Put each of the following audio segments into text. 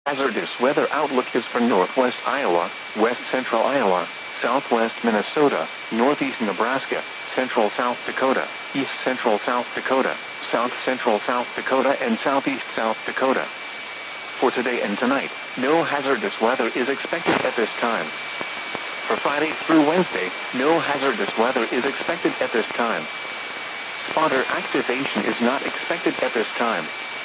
Hazardous weather outlook is for northwest Iowa, west central Iowa, southwest Minnesota, northeast Nebraska, central South Dakota, east central South Dakota, south central South Dakota, and southeast South Dakota. For today and tonight, no hazardous weather is expected at this time. For Friday through Wednesday, no hazardous weather is expected at this time. Spotter activation is not expected at this time.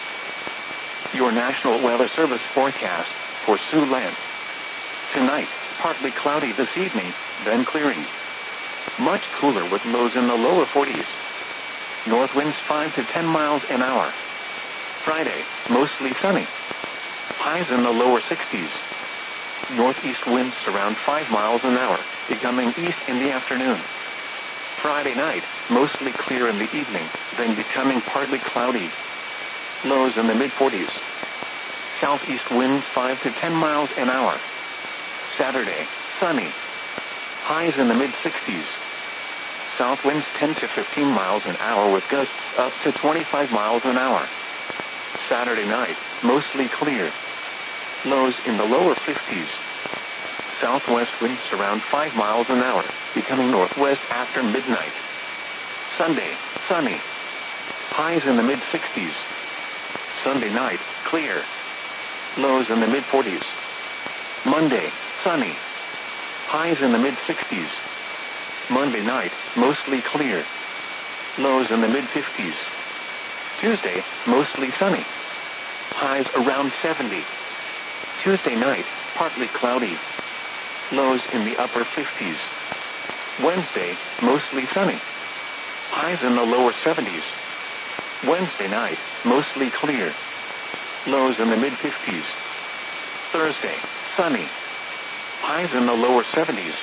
Your National Weather Service forecast for Siouxland. Tonight, partly cloudy this evening, then clearing. Much cooler with lows in the lower 40s. North winds 5 to 10 miles an hour. Friday, mostly sunny. Highs in the lower 60s. Northeast winds around 5 miles an hour, becoming east in the afternoon. Friday night, mostly clear in the evening, then becoming partly cloudy. Lows in the mid-40s. Southeast winds 5 to 10 miles an hour. Saturday, sunny. Highs in the mid-60s. South winds 10 to 15 miles an hour with gusts up to 25 miles an hour. Saturday night, mostly clear. Lows in the lower 50s. Southwest winds around 5 miles an hour, becoming northwest after midnight. Sunday, sunny. Highs in the mid-60s. Sunday night, clear. Lows in the mid-40s. Monday, sunny. Highs in the mid-60s. Monday night, mostly clear. Lows in the mid-50s. Tuesday, mostly sunny. Highs around 70. Tuesday night, partly cloudy. Lows in the upper 50s. Wednesday, mostly sunny. Highs in the lower 70s. Wednesday night, mostly clear. Lows in the mid-50s. Thursday, sunny. Highs in the lower 70s.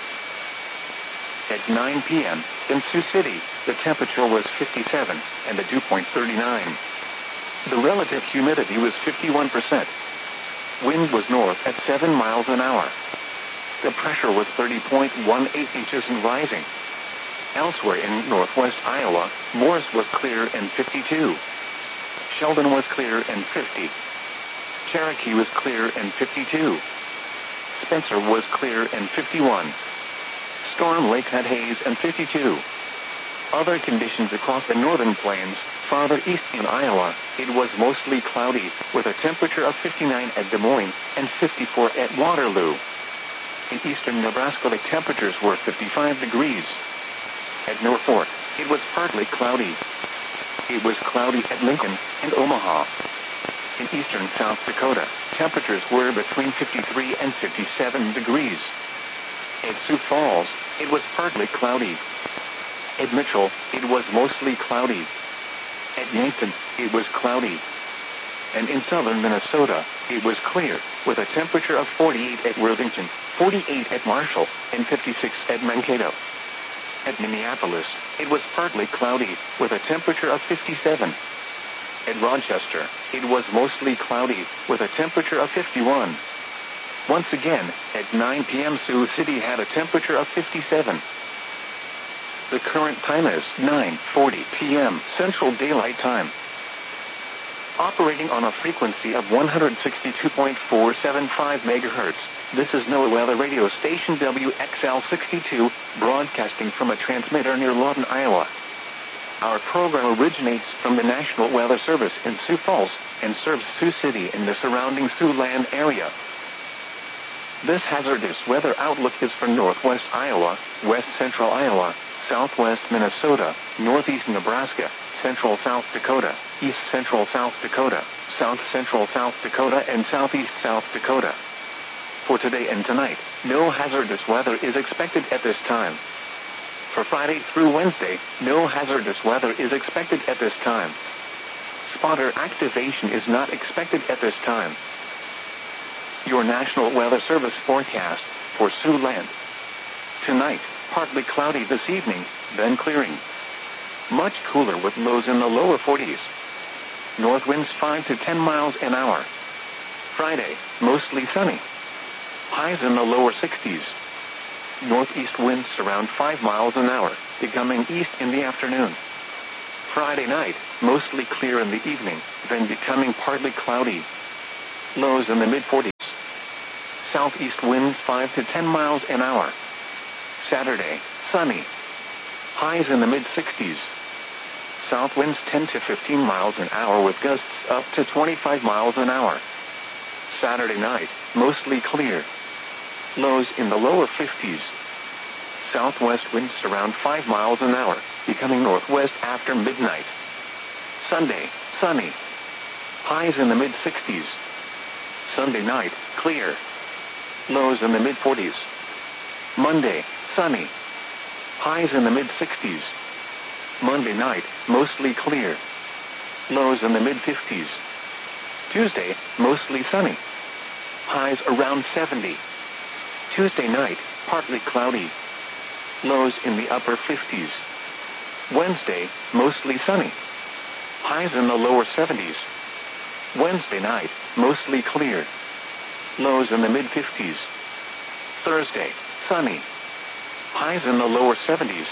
At 9 p.m., in Sioux City, the temperature was 57, and the dew point 39. The relative humidity was 51%. Wind was north at 7 miles an hour. The pressure was 30.18 inches and rising. Elsewhere in northwest Iowa, Morris was clear and 52. Sheldon was clear and 50. Cherokee was clear and 52. Spencer was clear and 51. Storm Lake had haze and 52. Other conditions across the northern plains, farther east in Iowa, it was mostly cloudy, with a temperature of 59 at Des Moines and 54 at Waterloo. In eastern Nebraska, the temperatures were 55 degrees. At Norfolk, it was partly cloudy. It was cloudy at Lincoln and Omaha. In eastern South Dakota, temperatures were between 53 and 57 degrees. At Sioux Falls, it was partly cloudy. At Mitchell, it was mostly cloudy. At Yankton, it was cloudy. And in southern Minnesota, it was clear, with a temperature of 48 at Worthington, 48 at Marshall, and 56 at Mankato. At Minneapolis, it was partly cloudy, with a temperature of 57. At Rochester, it was mostly cloudy, with a temperature of 51. Once again, at 9 p.m. Sioux City had a temperature of 57. The current time is 9:40 p.m. Central Daylight Time. Operating on a frequency of 162.475 MHz, this is NOAA Weather Radio Station WXL62, broadcasting from a transmitter near Lawton, Iowa. Our program originates from the National Weather Service in Sioux Falls and serves Sioux City and the surrounding Siouxland area. This hazardous weather outlook is for northwest Iowa, west central Iowa, southwest Minnesota, northeast Nebraska, central South Dakota, east central South Dakota, south central South Dakota, and southeast South Dakota. For today and tonight, no hazardous weather is expected at this time. For Friday through Wednesday, no hazardous weather is expected at this time. Spotter activation is not expected at this time. Your National Weather Service forecast for Siouxland. Tonight, partly cloudy this evening, then clearing. Much cooler with lows in the lower 40s. North winds 5 to 10 miles an hour. Friday, mostly sunny. Highs in the lower 60s. Northeast winds around 5 miles an hour, becoming east in the afternoon. Friday night, mostly clear in the evening, then becoming partly cloudy. Lows in the mid-40s. Southeast winds 5 to 10 miles an hour. Saturday, sunny. Highs in the mid-60s. South winds 10 to 15 miles an hour with gusts up to 25 miles an hour. Saturday night, mostly clear. Lows in the lower 50s. Southwest winds around 5 miles an hour, becoming northwest after midnight. Sunday, sunny. Highs in the mid-60s. Sunday night, clear. Lows in the mid-40s. Monday, sunny. Highs in the mid-60s. Monday night, mostly clear. Lows in the mid-50s. Tuesday, mostly sunny. Highs around 70. Tuesday night, partly cloudy. Lows in the upper 50s. Wednesday, mostly sunny. Highs in the lower 70s. Wednesday night, mostly clear. Lows in the mid-50s. Thursday, sunny. Highs in the lower 70s.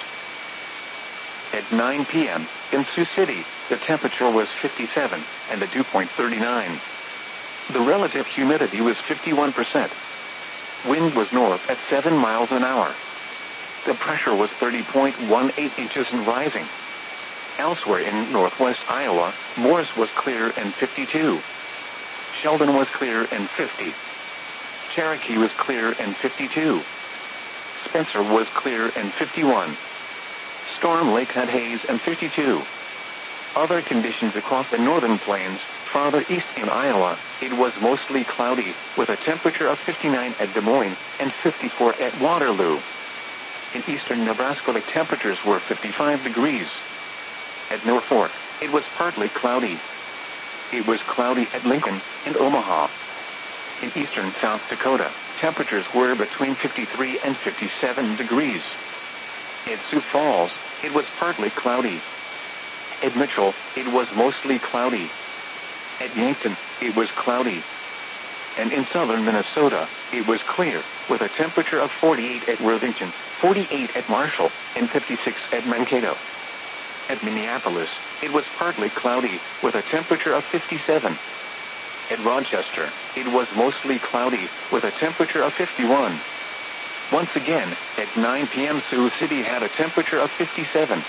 At 9 p.m., in Sioux City, the temperature was 57, and the dew point 39. The relative humidity was 51%. Wind was north at 7 miles an hour. The pressure was 30.18 inches and rising. Elsewhere in northwest Iowa, Morris was clear and 52. Sheldon was clear and 50. Cherokee was clear and 52. Spencer was clear and 51. Storm Lake had haze and 52. Other conditions across the northern plains, farther east in Iowa, it was mostly cloudy, with a temperature of 59 at Des Moines and 54 at Waterloo. In eastern Nebraska, the temperatures were 55 degrees. At Norfolk, it was partly cloudy. It was cloudy at Lincoln and Omaha. In eastern South Dakota, temperatures were between 53 and 57 degrees. At Sioux Falls, it was partly cloudy. At Mitchell, it was mostly cloudy. At Yankton, it was cloudy. And in southern Minnesota, it was clear, with a temperature of 48 at Worthington, 48 at Marshall, and 56 at Mankato. At Minneapolis, it was partly cloudy, with a temperature of 57. At Rochester, it was mostly cloudy, with a temperature of 51. Once again, at 9 p.m. Sioux City had a temperature of 57.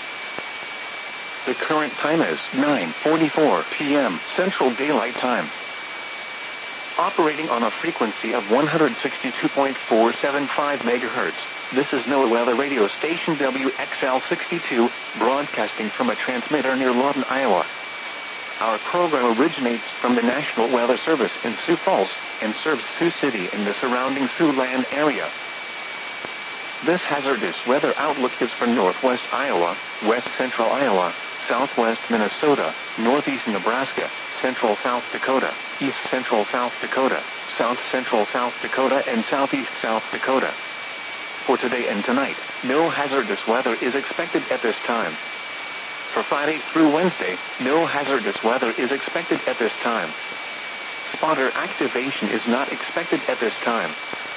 The current time is 9:44 p.m. Central Daylight Time. Operating on a frequency of 162.475 MHz, this is NOAA Weather Radio Station WXL62, broadcasting from a transmitter near Lawton, Iowa. Our program originates from the National Weather Service in Sioux Falls and serves Sioux City and the surrounding Siouxland area. This hazardous weather outlook is for northwest Iowa, west central Iowa, southwest Minnesota, northeast Nebraska, central South Dakota, east central South Dakota, south central South Dakota, and southeast South Dakota. For today and tonight, no hazardous weather is expected at this time. For Friday through Wednesday, no hazardous weather is expected at this time. Spotter activation is not expected at this time.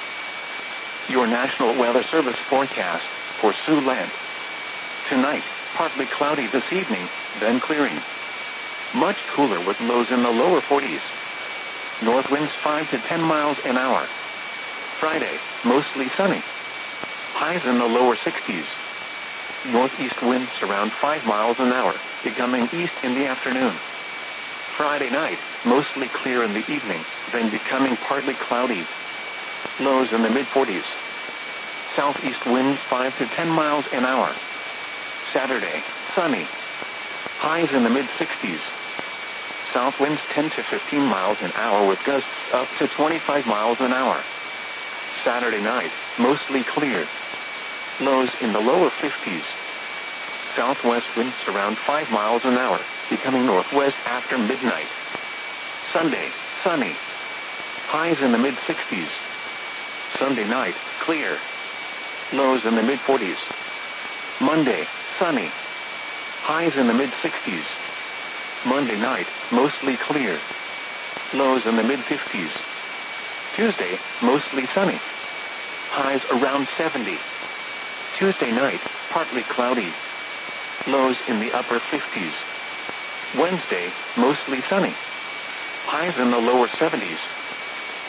Your National Weather Service forecast for Siouxland. Tonight, partly cloudy this evening, then clearing. Much cooler with lows in the lower 40s. North winds 5 to 10 miles an hour. Friday, mostly sunny. Highs in the lower 60s. Northeast winds around 5 miles an hour, becoming east in the afternoon. Friday night, mostly clear in the evening, then becoming partly cloudy. Lows in the mid-40s. Southeast winds 5 to 10 miles an hour. Saturday, sunny. Highs in the mid-60s. South winds 10 to 15 miles an hour with gusts up to 25 miles an hour. Saturday night, mostly clear. Lows in the lower 50s. Southwest winds around 5 miles an hour, becoming northwest after midnight. Sunday, sunny. Highs in the mid-60s. Sunday night, clear. Lows in the mid-40s. Monday, sunny. Highs in the mid-60s. Monday night, mostly clear. Lows in the mid-50s. Tuesday, mostly sunny. Highs around 70. Tuesday night, partly cloudy. Lows in the upper 50s. Wednesday, mostly sunny. Highs in the lower 70s.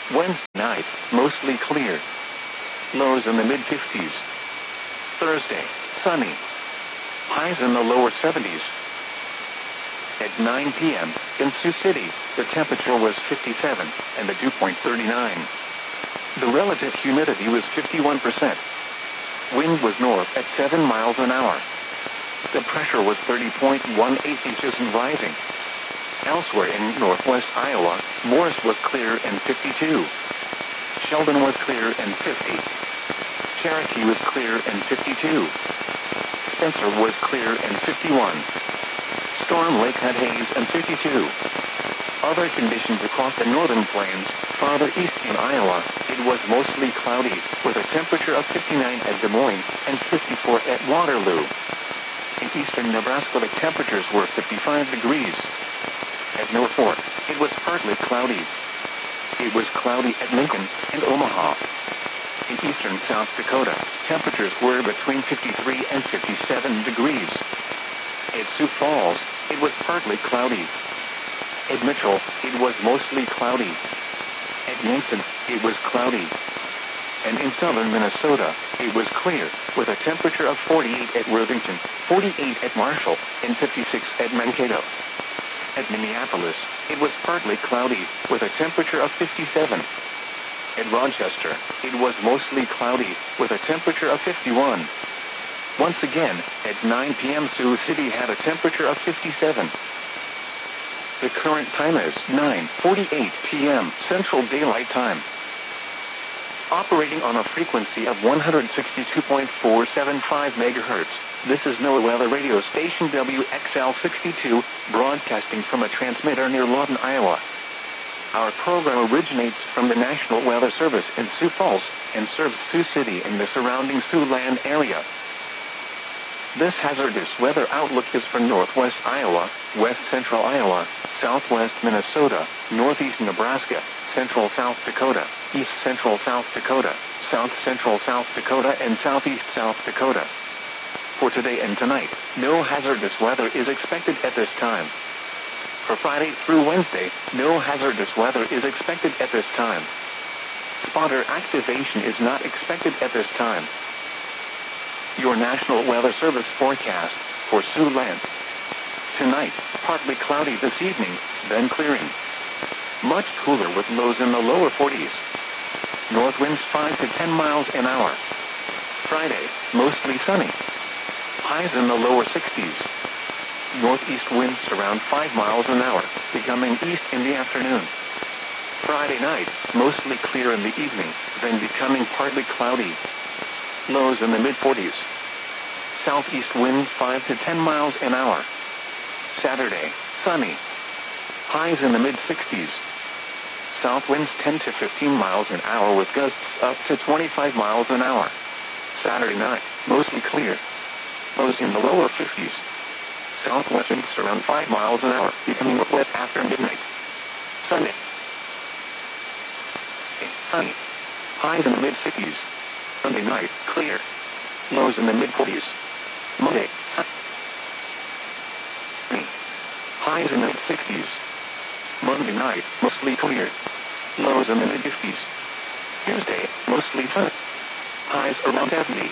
Wednesday night, mostly clear. Lows in the mid-50s. Thursday, sunny. Highs in the lower 70s. At 9 p.m., in Sioux City, the temperature was 57, and the dew point 39. The relative humidity was 51%. Wind was north at 7 miles an hour. The pressure was 30.18 inches and rising. Elsewhere in northwest Iowa, Morris was clear and 52. Sheldon was clear and 50. Cherokee was clear and 52. Spencer was clear and 51. Storm Lake had haze and 52. Other conditions across the northern plains, farther east in Iowa, it was mostly cloudy, with a temperature of 59 at Des Moines and 54 at Waterloo. In eastern Nebraska, the temperatures were 55 degrees. At Mill Fork, it was partly cloudy. It was cloudy at Lincoln and Omaha. In eastern South Dakota, temperatures were between 53 and 57 degrees. At Sioux Falls, it was partly cloudy. At Mitchell, it was mostly cloudy. At Yankton, it was cloudy. And in southern Minnesota, it was clear, with a temperature of 48 at Worthington, 48 at Marshall, and 56 at Mankato. At Minneapolis, it was partly cloudy, with a temperature of 57. At Rochester, it was mostly cloudy, with a temperature of 51. Once again, at 9 p.m. Sioux City had a temperature of 57. The current time is 9:48 p.m. Central Daylight Time. Operating on a frequency of 162.475 megahertz, this is NOAA Weather Radio Station WXL62, broadcasting from a transmitter near Lawton, Iowa. Our program originates from the National Weather Service in Sioux Falls and serves Sioux City and the surrounding Siouxland area. This hazardous weather outlook is for northwest Iowa, west central Iowa, southwest Minnesota, northeast Nebraska, central South Dakota, east central South Dakota, south central South Dakota, and southeast South Dakota. For today and tonight, no hazardous weather is expected at this time. For Friday through Wednesday, no hazardous weather is expected at this time. Spotter activation is not expected at this time. Your National Weather Service forecast for Siouxland. Tonight, partly cloudy this evening, then clearing. Much cooler with lows in the lower 40s. North winds 5 to 10 miles an hour. Friday, mostly sunny. Highs in the lower 60s. Northeast winds around 5 miles an hour, becoming east in the afternoon. Friday night, mostly clear in the evening, then becoming partly cloudy. Lows in the mid-40s. Southeast winds 5 to 10 miles an hour. Saturday, sunny. Highs in the mid-60s. South winds 10 to 15 miles an hour with gusts up to 25 miles an hour. Saturday night, mostly clear. Lows in the lower 50s. Southwest winds around 5 miles an hour, becoming wet after midnight. Sunday. Sunny. Highs in the mid-60s. Sunday night, clear. Lows in the mid-40s. Monday, sunny. Highs in the mid-60s. Monday night, mostly clear. Lows in the mid-50s. Tuesday, mostly sunny. Highs around 70.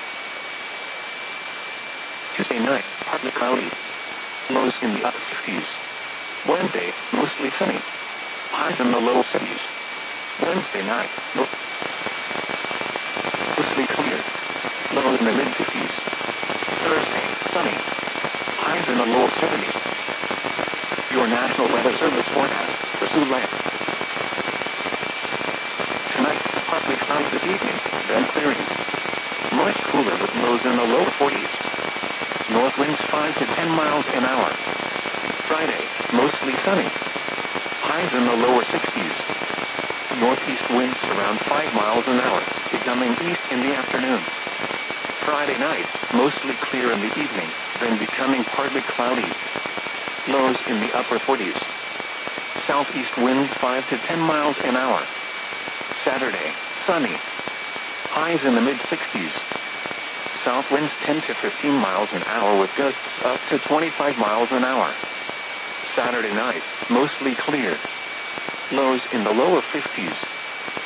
Tuesday night, partly cloudy. Lows in the upper 50s. Wednesday, mostly sunny. Highs in the low 70s. Wednesday night, mostly clear. Lows in the mid-50s. Thursday, sunny. Highs in the low 70s. Your National Weather Service forecast for Siouxland. Tonight, partly cloudy this evening, then clearing. Much cooler with lows in the low 40s. North winds 5 to 10 miles an hour. Friday, mostly sunny. Highs in the lower 60s. Northeast winds around 5 miles an hour, becoming east in the afternoon. Friday night, mostly clear in the evening, then becoming partly cloudy. Lows in the upper 40s. Southeast winds 5 to 10 miles an hour. Saturday, sunny. Highs in the mid-60s. South winds 10 to 15 miles an hour with gusts up to 25 miles an hour. Saturday night, mostly clear. Lows in the lower 50s.